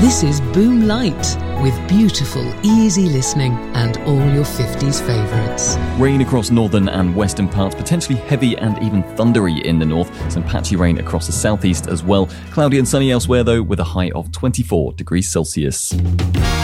This is Boom Light, with beautiful, easy listening and all your 50s favourites. Rain across northern and western parts, potentially heavy and even thundery in the north. Some patchy rain across the southeast as well. Cloudy and sunny elsewhere though, with a high of 24 degrees Celsius.